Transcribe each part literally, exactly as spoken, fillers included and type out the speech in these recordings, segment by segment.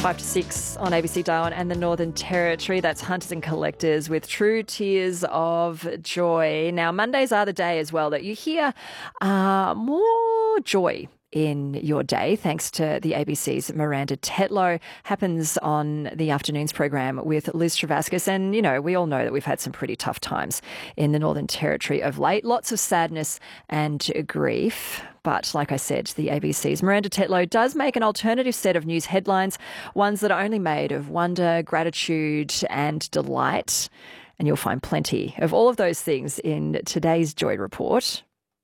five to six on A B C Darwin and the Northern Territory. That's Hunters and Collectors with True Tears of Joy. Now, Mondays are the day as well that you hear uh, more joy in your day, thanks to the A B C's Miranda Tetlow. Happens on the afternoons program with Liz Travaskis. And, you know, we all know that we've had some pretty tough times in the Northern Territory of late. Lots of sadness and grief. But like I said, the A B C's Miranda Tetlow does make an alternative set of news headlines, ones that are only made of wonder, gratitude and delight. And you'll find plenty of all of those things in today's Joy Report.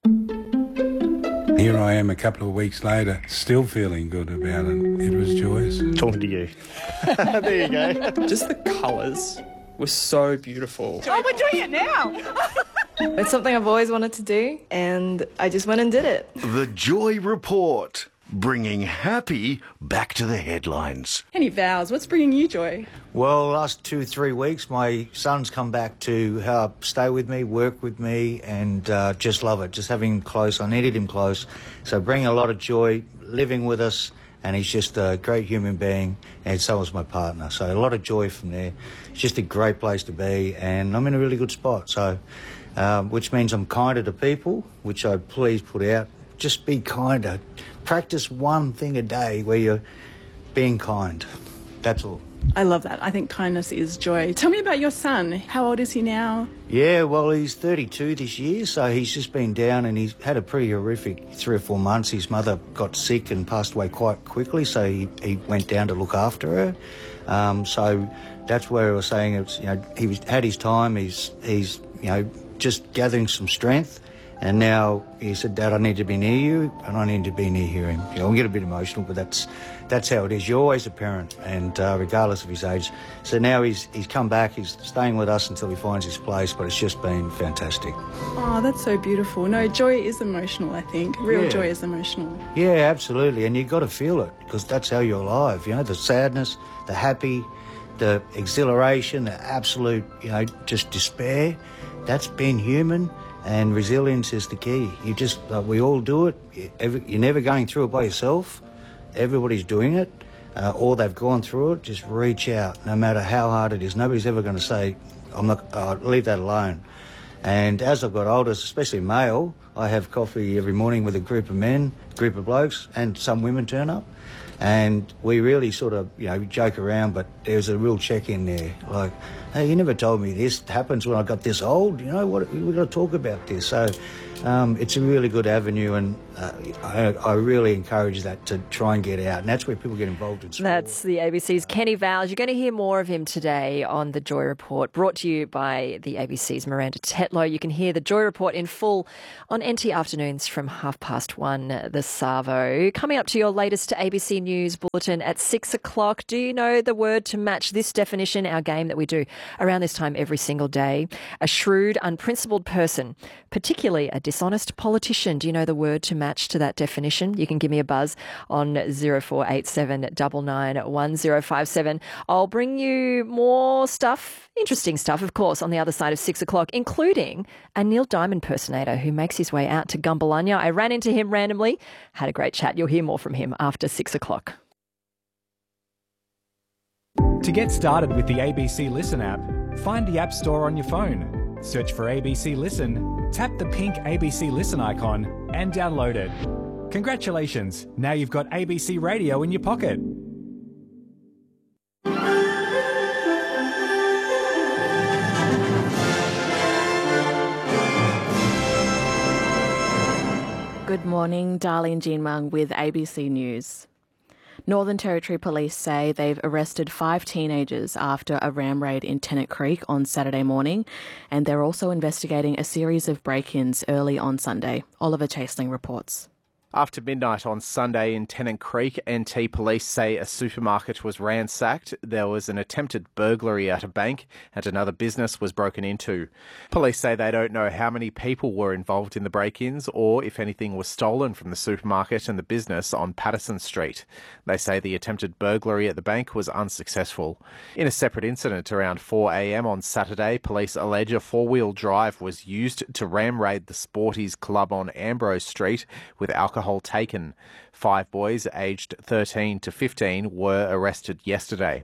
Here I am a couple of weeks later, still feeling good about it. It was joyous. Talking to you. There you go. Just the colours were so beautiful. Oh, we're doing it now! It's something I've always wanted to do, and I just went and did it. The Joy Report, bringing happy back to the headlines. Any vows? What's bringing you joy? Well, last two, three weeks, my son's come back to uh, stay with me, work with me, and uh, just love it. Just having him close. I needed him close. So bringing a lot of joy, living with us, and he's just a great human being, and so was my partner. So a lot of joy from there. It's just a great place to be, and I'm in a really good spot. So, um, which means I'm kinder to people, which I please put out. Just be kinder. Practice one thing a day where you're being kind. That's all. I love that. I think kindness is joy. Tell me about your son. How old is he now? Yeah, well, he's thirty-two this year, so he's just been down and he's had a pretty horrific three or four months. His mother got sick and passed away quite quickly, so he, he went down to look after her. Um, so that's where I was saying, it's, you know, he was, had his time. He's, he's, you know, just gathering some strength. And now he said, Dad, I need to be near you, and I need to be near him. You know, I get a bit emotional, but that's that's how it is. You're always a parent, and uh, regardless of his age. So now he's he's come back. He's staying with us until he finds his place, but it's just been fantastic. Oh, that's so beautiful. No, joy is emotional, I think. Real Yeah. joy is emotional. Yeah, absolutely. And you've got to feel it, because that's how you're alive. You know, the sadness, the happy, the exhilaration, the absolute, you know, just despair. That's being human. And resilience is the key. You just, uh, we all do it. You every, you're never going through it by yourself. Everybody's doing it, uh, or they've gone through it. Just reach out, no matter how hard it is. Nobody's ever going to say, I'm not, uh, leave that alone. And as I've got older, especially male, I have coffee every morning with a group of men, a group of blokes, and some women turn up. And we really sort of, you know, joke around, but there's a real check-in there. Like, hey, you never told me this happens when I got this old. You know, what we've got to talk about this. So um, it's a really good avenue, and uh, I, I really encourage that to try and get out. And that's where people get involved in sport. That's the A B C's Kenny Vowles. You're going to hear more of him today on the Joy Report, brought to you by the A B C's Miranda Tetlow. You can hear the Joy Report in full on N T Afternoons from half past one, the Savo. Coming up to your latest A B C News Bulletin at six o'clock. Do you know the word to match this definition? Our game that we do around this time every single day. A shrewd, unprincipled person, particularly a dishonest politician. Do you know the word to match to that definition? You can give me a buzz on zero four eight seven nine nine one zero five seven. I'll bring you more stuff, interesting stuff, of course, on the other side of six o'clock, including a Neil Diamond impersonator who makes his way out to Gumbalanya. I ran into him randomly, had a great chat. You'll hear more from him after six o'clock. To get started with the A B C Listen app, find the App Store on your phone, search for A B C Listen, tap the pink A B C Listen icon and download it. Congratulations, now you've got A B C Radio in your pocket. Good morning, Darlene Jean Mung with A B C News. Northern Territory Police say they've arrested five teenagers after a ram raid in Tennant Creek on Saturday morning, and they're also investigating a series of break-ins early on Sunday. Oliver Chaseling reports. After midnight on Sunday in Tennant Creek, N T police say a supermarket was ransacked, there was an attempted burglary at a bank, and another business was broken into. Police say they don't know how many people were involved in the break-ins or if anything was stolen from the supermarket and the business on Patterson Street. They say the attempted burglary at the bank was unsuccessful. In a separate incident around four a m on Saturday, police allege a four-wheel drive was used to ram raid the Sporties Club on Ambrose Street with alcohol alcohol taken. Five boys aged thirteen to fifteen were arrested yesterday.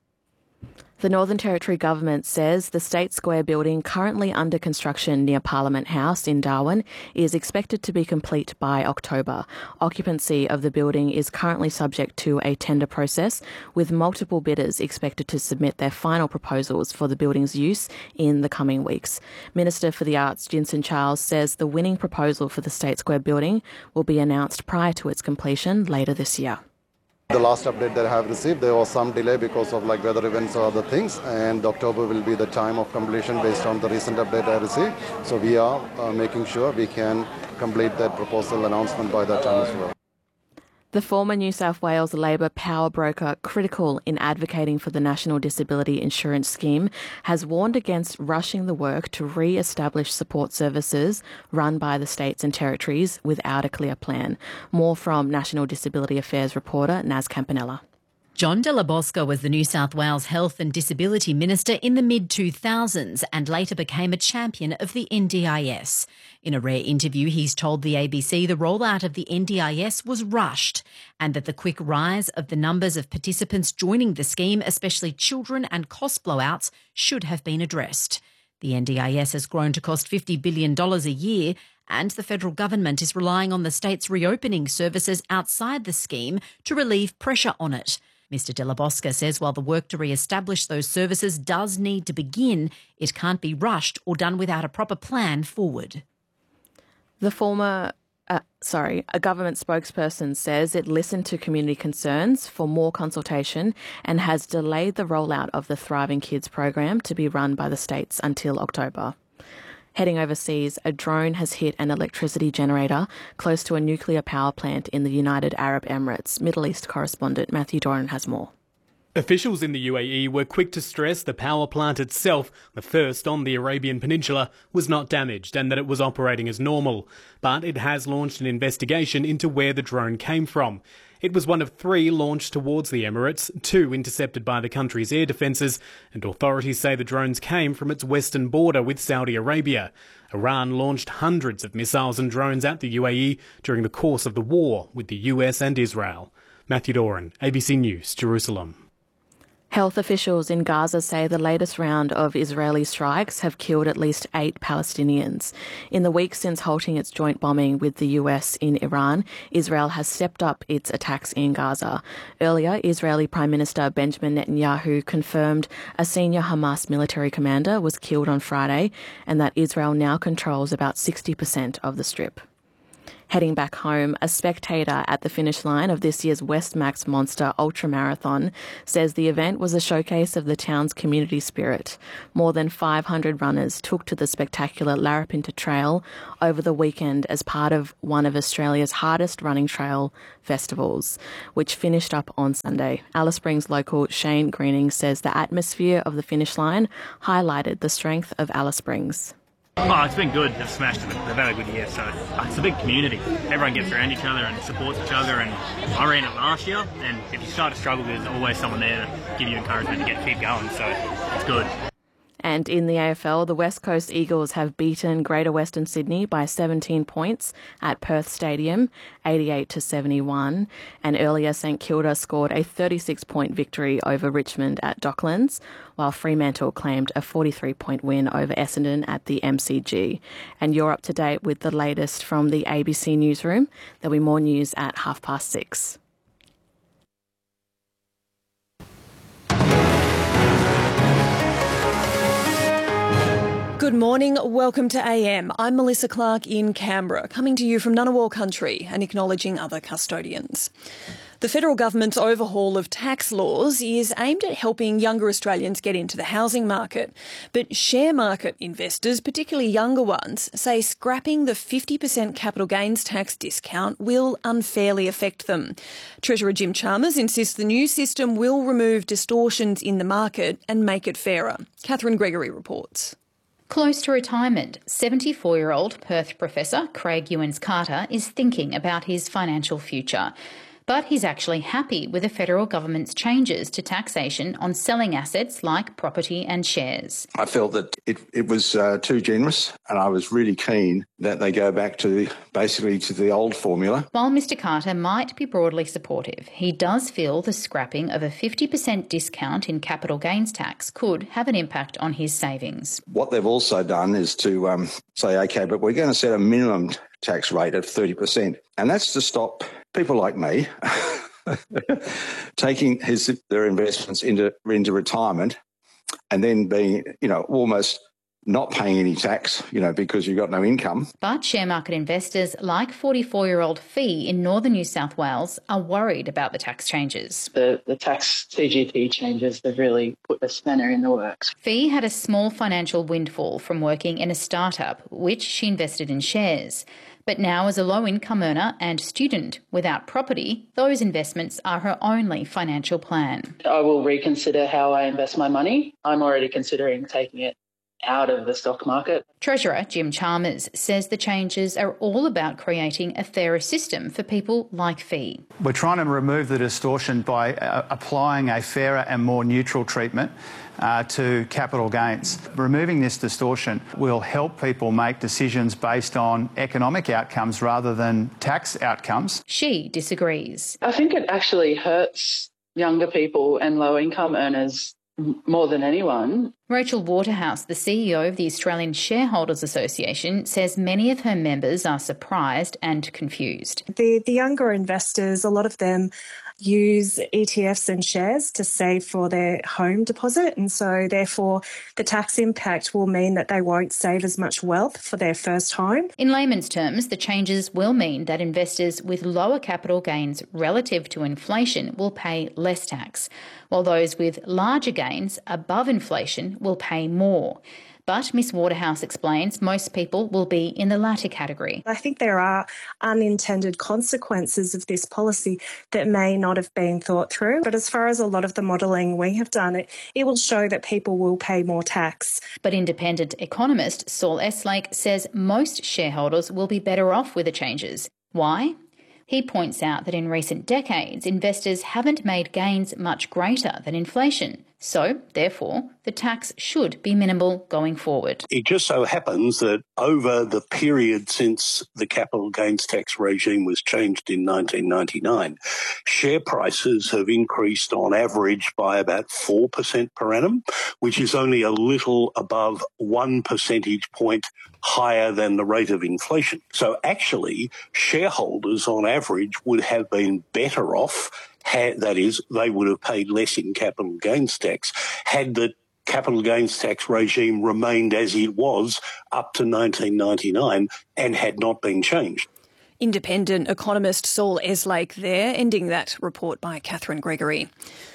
The Northern Territory Government says the State Square building currently under construction near Parliament House in Darwin is expected to be complete by October. Occupancy of the building is currently subject to a tender process, with multiple bidders expected to submit their final proposals for the building's use in the coming weeks. Minister for the Arts, Jinson Charles, says the winning proposal for the State Square building will be announced prior to its completion later this year. The last update that I have received, there was some delay because of like weather events or other things, and October will be the time of completion based on the recent update I received. So we are uh, making sure we can complete that proposal announcement by that time as well. The former New South Wales Labor power broker, critical in advocating for the National Disability Insurance Scheme, has warned against rushing the work to re-establish support services run by the states and territories without a clear plan. More from National Disability Affairs reporter Naz Campanella. John Della Bosca was the New South Wales Health and Disability Minister in the mid two thousands and later became a champion of the N D I S. In a rare interview, he's told the A B C the rollout of the N D I S was rushed and that the quick rise of the numbers of participants joining the scheme, especially children and cost blowouts, should have been addressed. The N D I S has grown to cost fifty billion dollars a year, and the federal government is relying on the states reopening services outside the scheme to relieve pressure on it. Mister Della Bosca says while the work to re-establish those services does need to begin, it can't be rushed or done without a proper plan forward. The former, uh, sorry, a government spokesperson says it listened to community concerns for more consultation and has delayed the rollout of the Thriving Kids program to be run by the states until October. Heading overseas, a drone has hit an electricity generator close to a nuclear power plant in the United Arab Emirates. Middle East correspondent Matthew Doran has more. Officials in the U A E were quick to stress the power plant itself, the first on the Arabian Peninsula, was not damaged and that it was operating as normal. But it has launched an investigation into where the drone came from. It was one of three launched towards the Emirates, two intercepted by the country's air defences, and authorities say the drones came from its western border with Saudi Arabia. Iran launched hundreds of missiles and drones at the U A E during the course of the war with the U S and Israel. Matthew Doran, A B C News, Jerusalem. Health officials in Gaza say the latest round of Israeli strikes have killed at least eight Palestinians. In the week since halting its joint bombing with the U S in Iran, Israel has stepped up its attacks in Gaza. Earlier, Israeli Prime Minister Benjamin Netanyahu confirmed a senior Hamas military commander was killed on Friday and that Israel now controls about sixty percent of the Strip. Heading back home, a spectator at the finish line of this year's Westmax Monster Ultra Marathon says the event was a showcase of the town's community spirit. More than five hundred runners took to the spectacular Larapinta Trail over the weekend as part of one of Australia's hardest running trail festivals, which finished up on Sunday. Alice Springs local Shane Greening says the atmosphere of the finish line highlighted the strength of Alice Springs. Oh, it's been good. They've smashed it. They've had a good year. So uh, it's a big community. Everyone gets around each other and supports each other. And I ran it last year. And if you start to struggle, there's always someone there to give you encouragement to get keep going. So it's good. And in the A F L, the West Coast Eagles have beaten Greater Western Sydney by seventeen points at Perth Stadium, eighty-eight to seventy-one. And earlier, St Kilda scored a thirty-six point victory over Richmond at Docklands, while Fremantle claimed a forty-three point win over Essendon at the M C G. And you're up to date with the latest from the A B C Newsroom. There'll be more news at half past six. Good morning, welcome to A M. I'm Melissa Clark in Canberra, coming to you from Ngunnawal country and acknowledging other custodians. The federal government's overhaul of tax laws is aimed at helping younger Australians get into the housing market. But share market investors, particularly younger ones, say scrapping the fifty percent capital gains tax discount will unfairly affect them. Treasurer Jim Chalmers insists the new system will remove distortions in the market and make it fairer. Catherine Gregory reports. Close to retirement, seventy-four-year-old Perth professor Craig Ewens Carter is thinking about his financial future. But he's actually happy with the federal government's changes to taxation on selling assets like property and shares. I felt that it, it was uh, too generous, and I was really keen that they go back to the, basically to the old formula. While Mister Carter might be broadly supportive, he does feel the scrapping of a fifty percent discount in capital gains tax could have an impact on his savings. What they've also done is to um, say, OK, but we're going to set a minimum tax rate of thirty percent, and that's to stop people like me taking his their investments into into retirement and then being, you know, almost not paying any tax, you know, because you've got no income. But share market investors like forty-four-year-old Fee in northern New South Wales are worried about the tax changes. The, the tax C G T changes have really put a spanner in the works. Fee had a small financial windfall from working in a startup, which she invested in shares. But now, as a low-income earner and student without property, those investments are her only financial plan. I will reconsider how I invest my money. I'm already considering taking it out of the stock market. Treasurer Jim Chalmers says the changes are all about creating a fairer system for people like Fee. We're trying to remove the distortion by uh, applying a fairer and more neutral treatment uh, to capital gains. Removing this distortion will help people make decisions based on economic outcomes rather than tax outcomes. She disagrees. I think it actually hurts younger people and low-income earners more than anyone. Rachel Waterhouse, the C E O of the Australian Shareholders Association, says many of her members are surprised and confused. The, the younger investors, a lot of them use E T Fs and shares to save for their home deposit, and so therefore the tax impact will mean that they won't save as much wealth for their first home. In layman's terms, the changes will mean that investors with lower capital gains relative to inflation will pay less tax, while those with larger gains above inflation will pay more. But Miss Waterhouse explains most people will be in the latter category. I think there are unintended consequences of this policy that may not have been thought through. But as far as a lot of the modelling we have done, it, it will show that people will pay more tax. But independent economist Saul Eslake says most shareholders will be better off with the changes. Why? He points out that in recent decades, investors haven't made gains much greater than inflation. So, therefore, the tax should be minimal going forward. It just so happens that over the period since the capital gains tax regime was changed in nineteen ninety-nine, share prices have increased on average by about four percent per annum, which is only a little above one percentage point higher than the rate of inflation. So actually, shareholders on average would have been better off. Had, that is, they would have paid less in capital gains tax had the capital gains tax regime remained as it was up to nineteen ninety-nine and had not been changed. Independent economist Saul Eslake there, ending that report by Catherine Gregory.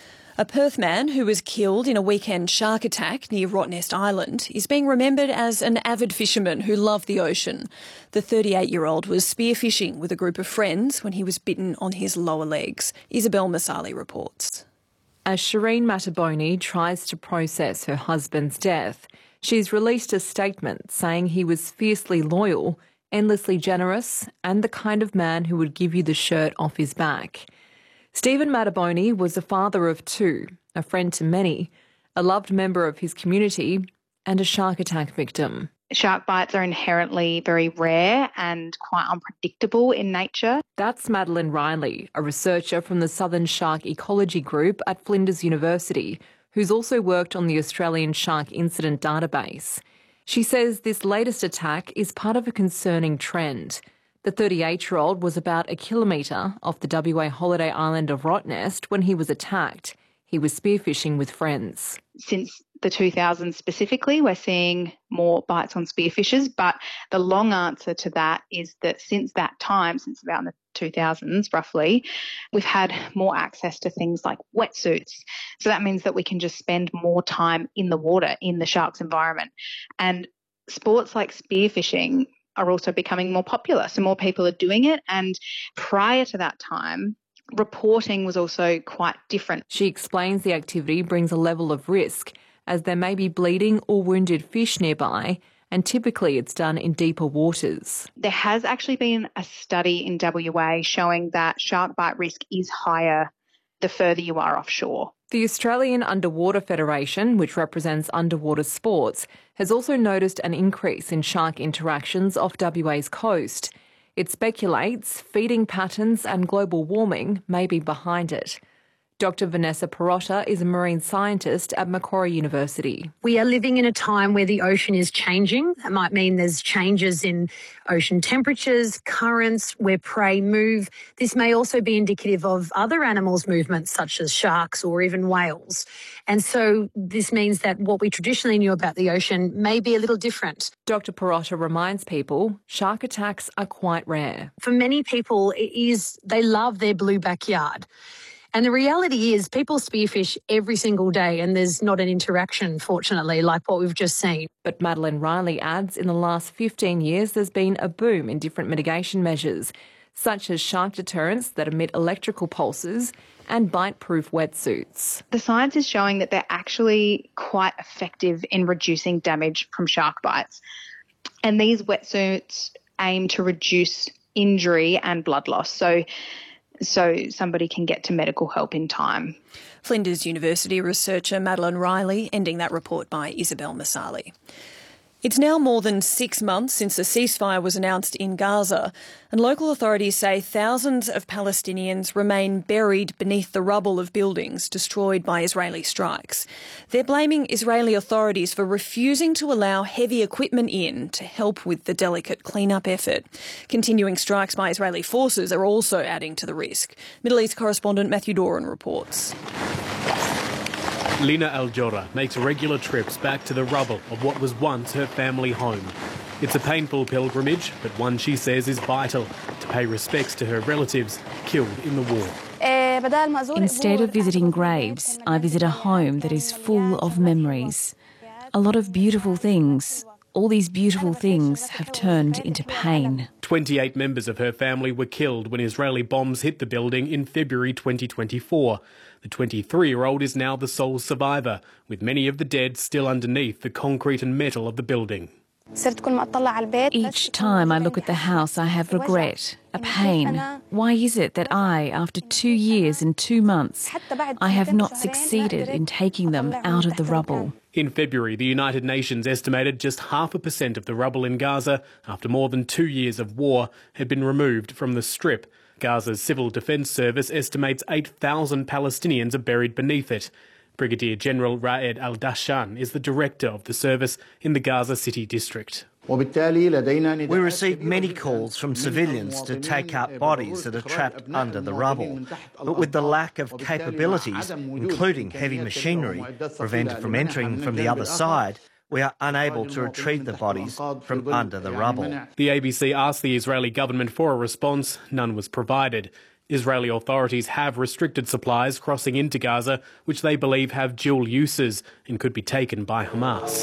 A Perth man who was killed in a weekend shark attack near Rottnest Island is being remembered as an avid fisherman who loved the ocean. The thirty-eight-year-old was spearfishing with a group of friends when he was bitten on his lower legs. Isabel Masali reports. As Shireen Mataboni tries to process her husband's death, she's released a statement saying he was fiercely loyal, endlessly generous, and the kind of man who would give you the shirt off his back. Stephen Mataboni was a father of two, a friend to many, a loved member of his community, and a shark attack victim. Shark bites are inherently very rare and quite unpredictable in nature. That's Madeline Riley, a researcher from the Southern Shark Ecology Group at Flinders University, who's also worked on the Australian Shark Incident Database. She says this latest attack is part of a concerning trend. The thirty-eight-year-old was about a kilometre off the W A holiday island of Rottnest when he was attacked. He was spearfishing with friends. Since the two thousands specifically, we're seeing more bites on spearfishers, but the long answer to that is that since that time, since about the two thousands roughly, we've had more access to things like wetsuits. So that means that we can just spend more time in the water, in the shark's environment. And sports like spearfishing are also becoming more popular. So more people are doing it. And prior to that time, reporting was also quite different. She explains the activity brings a level of risk as there may be bleeding or wounded fish nearby and typically it's done in deeper waters. There has actually been a study in W A showing that shark bite risk is higher the further you are offshore. The Australian Underwater Federation, which represents underwater sports, has also noticed an increase in shark interactions off W A's coast. It speculates feeding patterns and global warming may be behind it. Doctor Vanessa Perrotta is a marine scientist at Macquarie University. We are living in a time where the ocean is changing. That might mean there's changes in ocean temperatures, currents, where prey move. This may also be indicative of other animals' movements, such as sharks or even whales. And so this means that what we traditionally knew about the ocean may be a little different. Doctor Perrotta reminds people shark attacks are quite rare. For many people, it is they love their blue backyard. And the reality is people spearfish every single day and there's not an interaction, fortunately, like what we've just seen. But Madeline Riley adds in the last fifteen years there's been a boom in different mitigation measures, such as shark deterrents that emit electrical pulses and bite-proof wetsuits. The science is showing that they're actually quite effective in reducing damage from shark bites. And these wetsuits aim to reduce injury and blood loss. So so somebody can get to medical help in time. Flinders University researcher Madeline Riley, ending that report by Isabel Masali. It's now more than six months since a ceasefire was announced in Gaza, and local authorities say thousands of Palestinians remain buried beneath the rubble of buildings destroyed by Israeli strikes. They're blaming Israeli authorities for refusing to allow heavy equipment in to help with the delicate clean-up effort. Continuing strikes by Israeli forces are also adding to the risk. Middle East correspondent Matthew Doran reports. Lina Al-Jora makes regular trips back to the rubble of what was once her family home. It's a painful pilgrimage, but one she says is vital to pay respects to her relatives killed in the war. Instead of visiting graves, I visit a home that is full of memories. A lot of beautiful things. All these beautiful things have turned into pain. twenty-eight members of her family were killed when Israeli bombs hit the building in February twenty twenty-four. The twenty-three-year-old is now the sole survivor, with many of the dead still underneath the concrete and metal of the building. Each time I look at the house, I have regret, a pain. Why is it that I, after two years and two months, I have not succeeded in taking them out of the rubble? In February, the United Nations estimated just half a percent of the rubble in Gaza, after more than two years of war, had been removed from the Strip. Gaza's Civil Defence Service estimates eight thousand Palestinians are buried beneath it. Brigadier General Raed Al-Dashan is the director of the service in the Gaza City district. We receive many calls from civilians to take out bodies that are trapped under the rubble. But with the lack of capabilities, including heavy machinery, prevented from entering from the other side, we are unable to retrieve the bodies from under the rubble. The A B C asked the Israeli government for a response. None was provided. Israeli authorities have restricted supplies crossing into Gaza, which they believe have dual uses and could be taken by Hamas.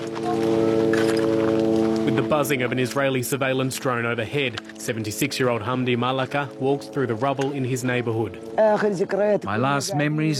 With the buzzing of an Israeli surveillance drone overhead, seventy-six-year-old Hamdi Malaka walks through the rubble in his neighbourhood. My last memories